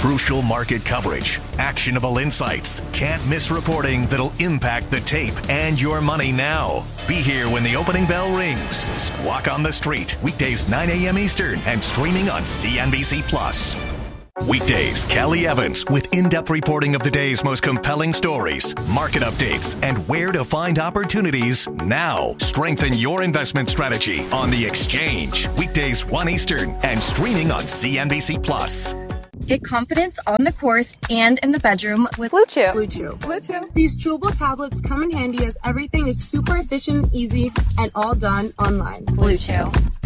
Crucial market coverage, actionable insights, can't miss reporting that'll impact the tape and your money now. Be here when the opening bell rings. Squawk on the Street, weekdays 9 a.m. Eastern and streaming on CNBC Plus. Weekdays, Kelly Evans with in-depth reporting of the day's most compelling stories, market updates, and where to find opportunities now. Strengthen your investment strategy on The Exchange. Weekdays 1 Eastern and streaming on CNBC Plus. Get confidence on the course and in the bedroom with Blue Chew. Blue Chew. Blue Chew. These chewable tablets come in handy as everything is super efficient, easy, and all done online. Blue Chew.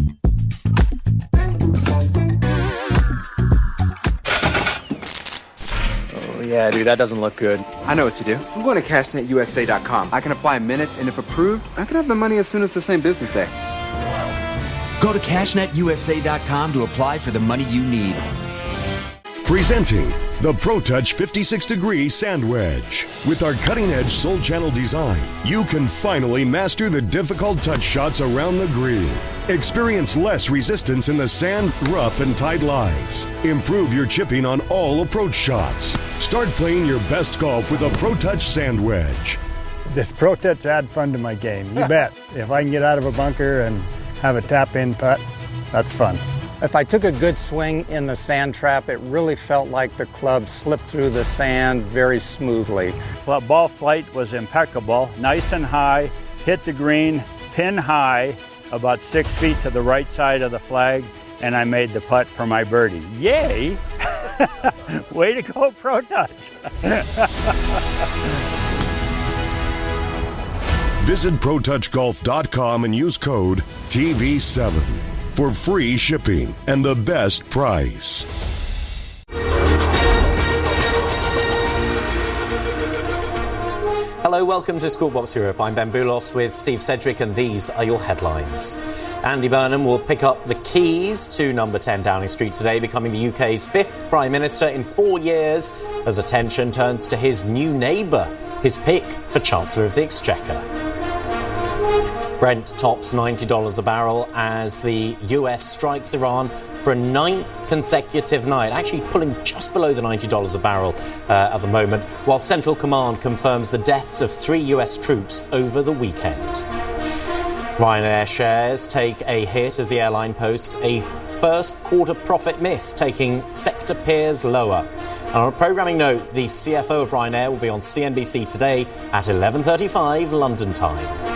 Yeah, dude, that doesn't look good. I know what to do. I'm going to CashNetUSA.com. I can apply in minutes, and if approved, I can have the money as soon as the same business day. Go to CashNetUSA.com to apply for the money you need. Presenting the ProTouch 56-degree Sand Wedge. With our cutting-edge Soul Channel design, you can finally master the difficult touch shots around the green. Experience less resistance in the sand, rough, and tight lies. Improve your chipping on all approach shots. Start playing your best golf with a ProTouch Sand Wedge. This ProTouch add fun to my game, you bet. If I can get out of a bunker and have a tap-in putt, that's fun. If I took a good swing in the sand trap, it really felt like the club slipped through the sand very smoothly. Ball flight was impeccable, nice and high, hit the green, pin high, about 6 feet to the right side of the flag, and I made the putt for my birdie. Yay! Way to go, ProTouch! Visit ProTouchGolf.com and use code TV7 for free shipping and the best price. Hello, welcome to Squawk Box Europe. I'm Ben Boulos with Steve Sedgwick, and these are your headlines. Andy Burnham will pick up the keys to number 10 Downing Street today, becoming the UK's 5th Prime Minister in 4 years, as attention turns to his new neighbour, his pick for Chancellor of the Exchequer. Brent tops $90 a barrel as the US strikes Iran for a 9th consecutive night, actually pulling just below the $90 a barrel at the moment, while Central Command confirms the deaths of 3 US troops over the weekend. Ryanair shares take a hit as the airline posts a first quarter profit miss, taking sector peers lower. And on a programming note, the CFO of Ryanair will be on CNBC today at 11:35 London time.